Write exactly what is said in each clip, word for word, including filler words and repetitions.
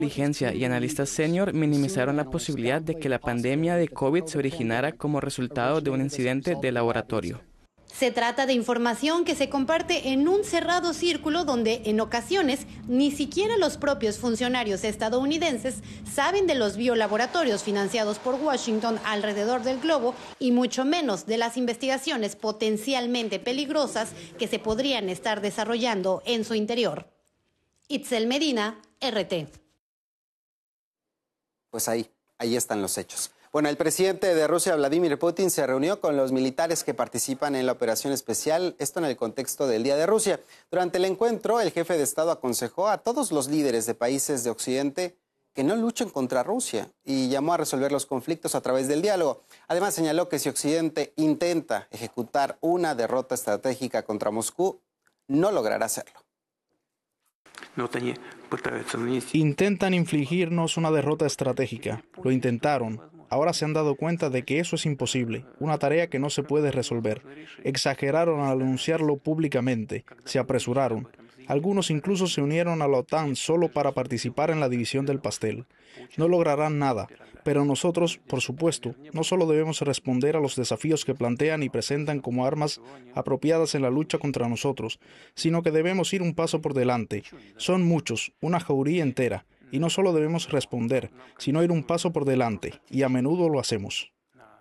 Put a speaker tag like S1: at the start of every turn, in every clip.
S1: inteligencia y analistas senior minimizaron la posibilidad de que la pandemia de COVID se originara como resultado de un incidente de laboratorio.
S2: Se trata de información que se comparte en un cerrado círculo donde en ocasiones ni siquiera los propios funcionarios estadounidenses saben de los biolaboratorios financiados por Washington alrededor del globo y mucho menos de las investigaciones potencialmente peligrosas que se podrían estar desarrollando en su interior. Itzel Medina, R T.
S3: Pues ahí, ahí están los hechos. Bueno, el presidente de Rusia, Vladimir Putin, se reunió con los militares que participan en la operación especial, esto en el contexto del Día de Rusia. Durante el encuentro, el jefe de Estado aconsejó a todos los líderes de países de Occidente que no luchen contra Rusia y llamó a resolver los conflictos a través del diálogo. Además, señaló que si Occidente intenta ejecutar una derrota estratégica contra Moscú, no logrará hacerlo.
S4: Intentan infligirnos una derrota estratégica. Lo intentaron. Ahora se han dado cuenta de que eso es imposible, una tarea que no se puede resolver. Exageraron al anunciarlo públicamente, se apresuraron. Algunos incluso se unieron a la OTAN solo para participar en la división del pastel. No lograrán nada, pero nosotros, por supuesto, no solo debemos responder a los desafíos que plantean y presentan como armas apropiadas en la lucha contra nosotros, sino que debemos ir un paso por delante. Son muchos, una jauría entera. Y no solo debemos responder, sino ir un paso por delante, y a menudo lo hacemos.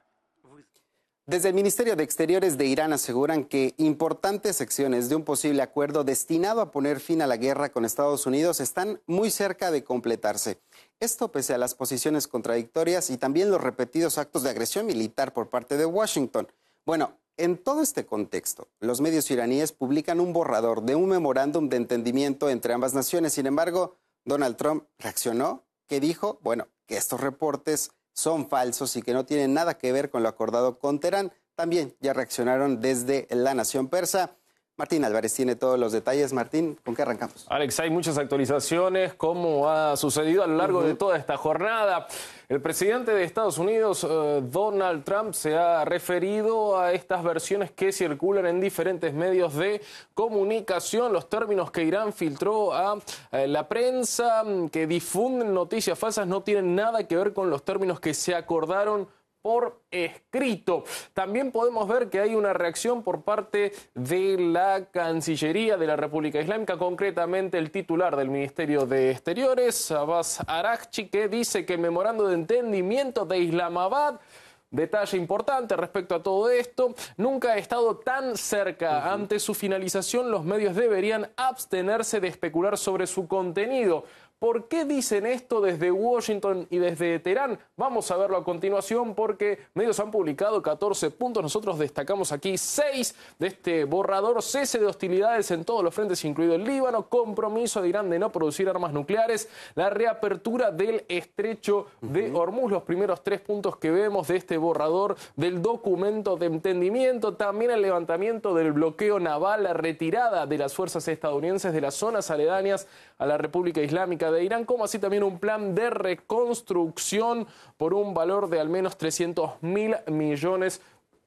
S3: Desde el Ministerio de Exteriores de Irán aseguran que importantes secciones de un posible acuerdo destinado a poner fin a la guerra con Estados Unidos están muy cerca de completarse. Esto pese a las posiciones contradictorias y también los repetidos actos de agresión militar por parte de Washington. Bueno, en todo este contexto, los medios iraníes publican un borrador de un memorándum de entendimiento entre ambas naciones. Sin embargo, Donald Trump reaccionó, que dijo, bueno, que estos reportes son falsos y que no tienen nada que ver con lo acordado con Teherán. También ya reaccionaron desde la nación persa. Martín Álvarez tiene todos los detalles. Martín, ¿con qué arrancamos?
S5: Alex, hay muchas actualizaciones, como ha sucedido a lo largo uh-huh. de toda esta jornada. El presidente de Estados Unidos, eh, Donald Trump, se ha referido a estas versiones que circulan en diferentes medios de comunicación. Los términos que Irán filtró a eh, la prensa, que difunden noticias falsas, no tienen nada que ver con los términos que se acordaron por escrito. También podemos ver que hay una reacción por parte de la Cancillería de la República Islámica, concretamente el titular del Ministerio de Exteriores, Abbas Araghchi, que dice que el memorando de entendimiento de Islamabad, detalle importante respecto a todo esto, nunca ha estado tan cerca. Uh-huh. Ante su finalización, los medios deberían abstenerse de especular sobre su contenido. ¿Por qué dicen esto desde Washington y desde Teherán? Vamos a verlo a continuación porque medios han publicado catorce puntos. Nosotros destacamos aquí seis de este borrador: cese de hostilidades en todos los frentes, incluido el Líbano, compromiso de Irán de no producir armas nucleares, la reapertura del estrecho de Hormuz. Los primeros tres puntos que vemos de este borrador del documento de entendimiento. También el levantamiento del bloqueo naval, la retirada de las fuerzas estadounidenses de las zonas aledañas a la República Islámica de Irán, como así también un plan de reconstrucción por un valor de al menos trescientos mil millones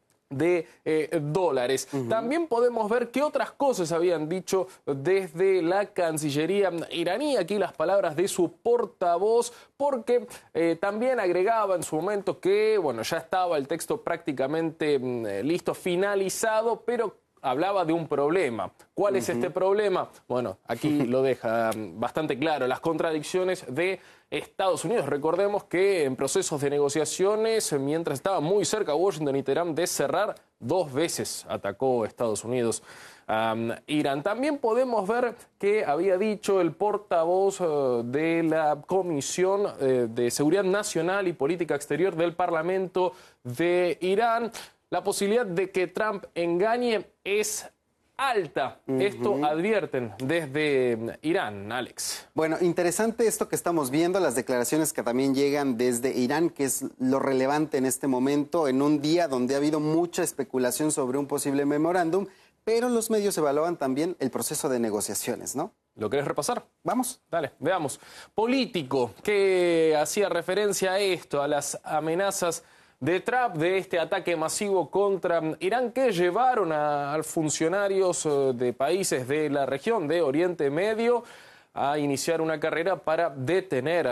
S5: de eh, dólares. Uh-huh. También podemos ver qué otras cosas habían dicho desde la Cancillería iraní. Aquí las palabras de su portavoz, porque eh, también agregaba en su momento que, bueno, ya estaba el texto prácticamente eh, listo, finalizado, pero hablaba de un problema. ¿Cuál uh-huh. es este problema? Bueno, aquí lo deja bastante claro: las contradicciones de Estados Unidos. Recordemos que en procesos de negociaciones, mientras estaba muy cerca Washington y Teherán de cerrar, dos veces atacó Estados Unidos a um, Irán. También podemos ver que había dicho el portavoz uh, de la Comisión uh, de Seguridad Nacional y Política Exterior del Parlamento de Irán: la posibilidad de que Trump engañe es alta. Uh-huh. Esto advierten desde Irán, Alex.
S3: Bueno, interesante esto que estamos viendo, las declaraciones que también llegan desde Irán, que es lo relevante en este momento, en un día donde ha habido mucha especulación sobre un posible memorándum, pero los medios evalúan también el proceso de negociaciones, ¿no?
S5: ¿Lo querés repasar?
S3: Vamos.
S5: Dale, veamos. Político, que hacía referencia a esto, a las amenazas de Trump, de este ataque masivo contra Irán, que llevaron a, a funcionarios de países de la región de Oriente Medio a iniciar una carrera para detener